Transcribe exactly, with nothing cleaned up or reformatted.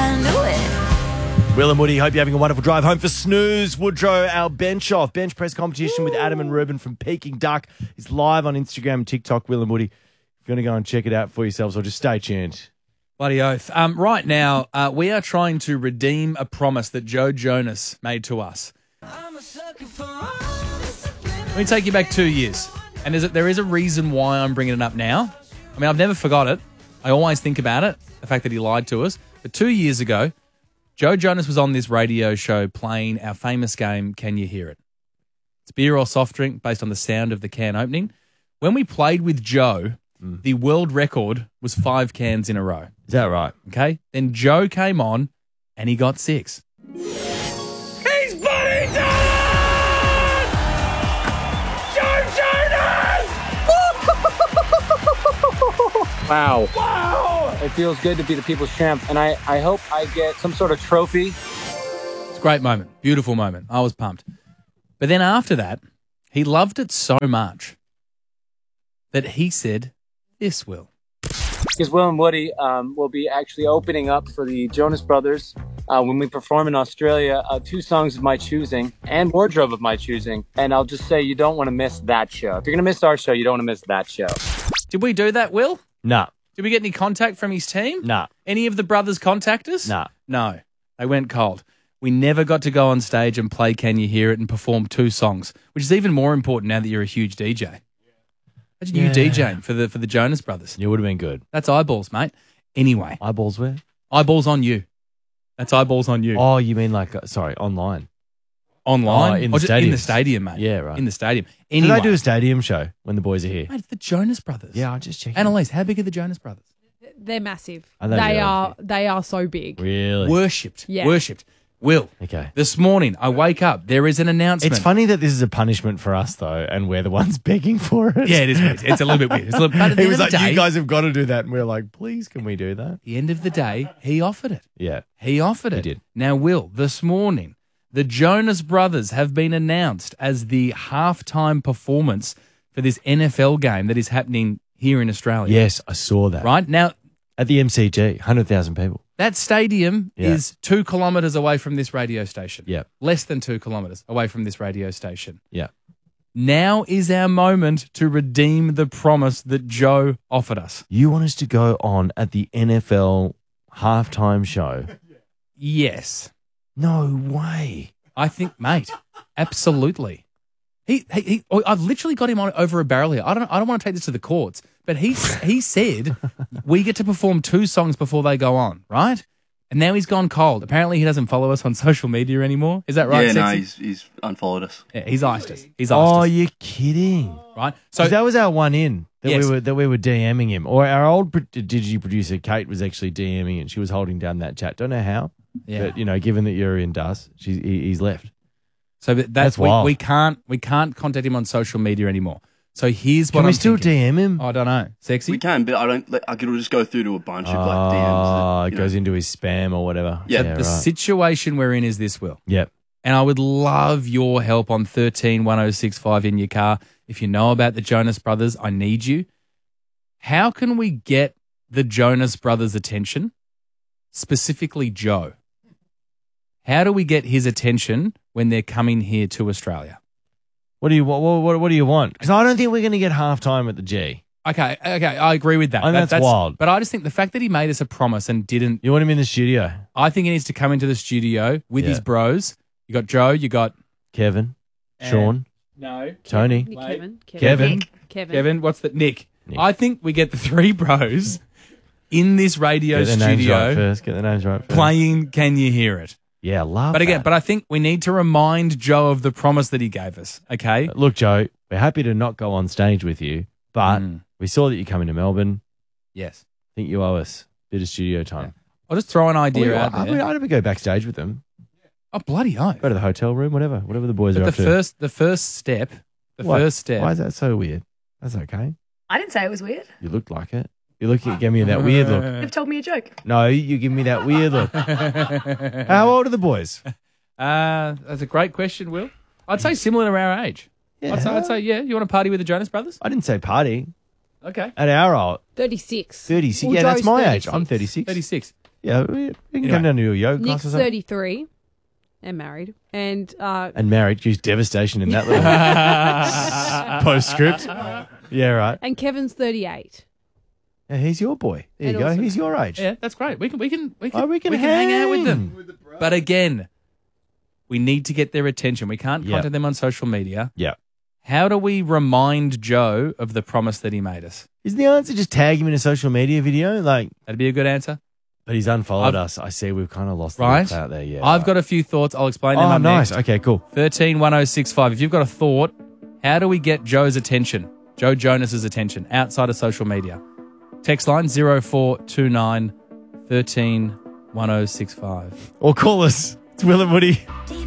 I knew it. Will and Woody, hope you're having a wonderful drive home for Snooze. Woodrow, our bench off, bench press competition with Adam and Ruben from Peking Duck is live on Instagram and TikTok, Will and Woody. If you're going to go and check it out for yourselves, or just stay tuned. Bloody oath. Um, right now, uh, we are trying to redeem a promise that Joe Jonas made to us. Let me take you back two years. And there's a, there is a reason why I'm bringing it up now. I mean, I've never forgot it. I always think about it, the fact that he lied to us. But two years ago, Joe Jonas was on this radio show playing our famous game, Can You Hear It? It's beer or soft drink based on the sound of the can opening. When we played with Joe, mm. the world record was five cans in a row. Is that right? Okay. Then Joe came on and he got six. He's bloody done! Joe Jonas! Wow. Wow! It feels good to be the people's champ, and I, I hope I get some sort of trophy. It's a great moment. Beautiful moment. I was pumped. But then after that, he loved it so much that he said, this, Will. Because Will and Woody um, will be actually opening up for the Jonas Brothers uh, when we perform in Australia, uh, two songs of my choosing and wardrobe of my choosing. And I'll just say you don't want to miss that show. If you're going to miss our show, you don't want to miss that show. Did we do that, Will? No. Did we get any contact from his team? No. Any of the brothers contact us? No. No. They went cold. We never got to go on stage and play Can You Hear It and perform two songs, which is even more important now that you're a huge D J. Imagine Yeah. you DJing for the for the Jonas Brothers. It would have been good. That's eyeballs, mate. Anyway. Eyeballs where? Eyeballs on you. That's eyeballs on you. Oh, you mean like, uh, sorry, online? Online? Oh, in the Or just in the stadiums. stadium, mate. Yeah, right. In the stadium. Did Anyway. they do a stadium show when the boys are here? Mate, it's the Jonas Brothers. Yeah, I'll just check. Annalise, how big are the Jonas Brothers? They're massive. Are they They really? are. They are so big. Really? Worshipped. Yeah. Worshipped. Will. Okay. This morning, I wake up. There is an announcement. It's funny that this is a punishment for us, though, and we're the ones begging for it. Yeah, it is weird. It's a little bit weird. It's a little, but at the He end was of like, the day, you guys have got to do that. And we're like, please, can we do that? at the end of the day, he offered it. Yeah. He offered He it. did. Now, Will, this morning, the Jonas Brothers have been announced as the halftime performance for this N F L game that is happening here in Australia. Yes, I saw that. Right? Now, At the M C G, one hundred thousand people. that stadium Yeah. is two kilometres away from this radio station. Yeah. Less than two kilometres away from this radio station. Yeah. Now is our moment to redeem the promise that Joe offered us. You want us to go on at the N F L halftime show? Yes. No way. I think, mate, absolutely. He, he, he I've literally got him on over a barrel here. I don't, I don't want to take this to the courts, but he, he said we get to perform two songs before they go on, right? And now he's gone cold. Apparently, he doesn't follow us on social media anymore. Is that right? Yeah, no, Sexy? he's, he's unfollowed us. Yeah, he's iced us. He's iced Oh, us. you're kidding. Right? So So that was our one in that Yes. we were that we were DMing him, or our old pro- digi producer Kate was actually DMing, and she was holding down that chat. Don't know how, yeah. but you know, given that you're in Dust, she's he, he's left. So that, that's, That's we, wild. we can't we can't contact him on social media anymore. So here's what Can we I'm still thinking. D M him? I don't know. Sexy? We can, but I don't. Like, I could just go through to a bunch of like Oh, D Ms. it That, goes you know. into his spam or whatever. Yeah. yeah the right. situation we're in is this, Will. Yep. And I would love your help on thirteen one oh six five in your car. If you know about the Jonas Brothers, I need you. How can we get the Jonas Brothers' attention, specifically Joe? How do we get his attention when they're coming here to Australia? What do you what what, what do you want? Because I don't think we're going to get halftime at the G. Okay, okay, I agree with that. I think that's wild. But I just think the fact that he made us a promise and didn't, You want him in the studio? I think he needs to come into the studio with Yeah. his bros. You got Joe, you got Kevin, And- Sean, no Tony. Nick, Kevin, Kevin, Kevin. Nick, Kevin. Kevin. What's the Nick? Nick. I think we get the three bros in this radio Get the names right studio first. Get the names right first. playing Can You Hear It? Yeah, love But again, that. but I think we need to remind Joe of the promise that he gave us, okay? Look, Joe, we're happy to not go on stage with you, but Mm. we saw that you're coming to Melbourne. Yes. I think you owe us a bit of studio time. I'll just throw an idea Well, out I, there. I, I'd go backstage with them. Oh, bloody oath. Go to the hotel room, whatever, whatever the boys But are the up to. first, the first step, the What? first step. Why is that so weird? That's okay. I didn't say it was weird. You looked like it. You look, you gave me that weird look. You've told me a joke. No, you give me that weird look. How old are the boys? Uh, that's a great question, Will. I'd say similar to our age. Yeah. I'd, say, I'd say, yeah, you want to party with the Jonas Brothers? I didn't say party. Okay. At our old, thirty-six. thirty-six. Well, Yeah, that's Joe's my age. thirty-six. I'm thirty-six. thirty-six. Yeah, we, we can Anyway. come down to a yoga class Nick's or something. thirty-three and married. And uh, And married. Use devastation in that little postscript. Yeah, right. and Kevin's thirty-eight. Yeah, he's your boy. There you And go. also- He's your age. Yeah, that's great. We can we can we can, Oh, we can hang out with hang. them. But again, we need to get their attention. We can't Yeah. contact them on social media. Yeah. How do we remind Joe of the promise that he made us? Is the answer just tag him in a social media video? Like, That'd be a good answer. but he's unfollowed I've- us. I see we've kind of lost the Right? right out there. Yeah. I've right. got a few thoughts. I'll explain them Oh, up nice. next. Okay, cool. thirteen one oh six five. If you've got a thought, how do we get Joe's attention, Joe Jonas's attention, outside of social media? Text line zero four two nine thirteen one oh six five. Or call us. It's Will and Woody.